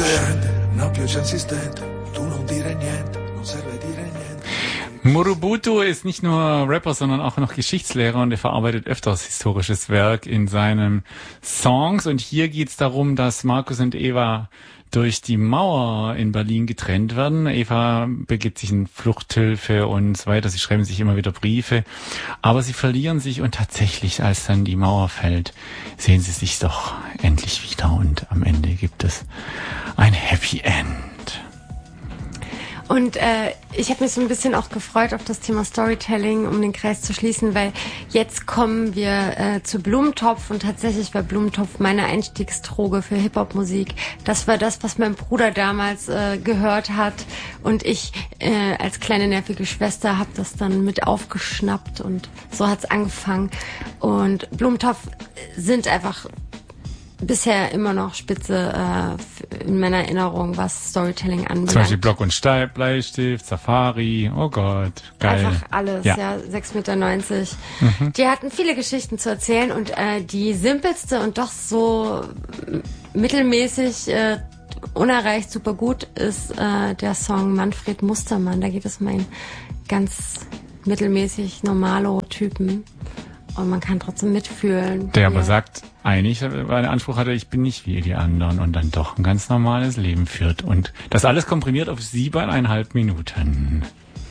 niente, una pioggia insistente, tu non dire niente, non serve dire niente. Murubutu ist nicht nur Rapper, sondern auch noch Geschichtslehrer und er verarbeitet öfters historisches Werk in seinen Songs. Und hier geht's darum, dass Markus und Eva durch die Mauer in Berlin getrennt werden. Eva begibt sich in Fluchthilfe und so weiter. Sie schreiben sich immer wieder Briefe. Aber sie verlieren sich und tatsächlich, als dann die Mauer fällt, sehen sie sich doch endlich wieder und am Ende gibt es ein Happy End. Und ich habe mich so ein bisschen auch gefreut auf das Thema Storytelling, um den Kreis zu schließen, weil jetzt kommen wir zu Blumentopf und tatsächlich war Blumentopf meine Einstiegsdroge für Hip-Hop-Musik. Das war das, was mein Bruder damals gehört hat und ich als kleine nervige Schwester habe das dann mit aufgeschnappt und so hat's angefangen. Und Blumentopf sind einfach bisher immer noch Spitze in meiner Erinnerung, was Storytelling anbelangt. Zum Beispiel Block und Bleistift, Safari, oh Gott, geil. Einfach alles, ja 6,90 Meter. Die hatten viele Geschichten zu erzählen und die simpelste und doch so mittelmäßig unerreicht super gut ist der Song Manfred Mustermann. Da geht es um einen ganz mittelmäßig Normalo-Typen. Und man kann trotzdem mitfühlen. Der aber sagt, eigentlich, weil der Anspruch hatte, ich bin nicht wie die anderen und dann doch ein ganz normales Leben führt. Und das alles komprimiert auf 7,5 Minuten.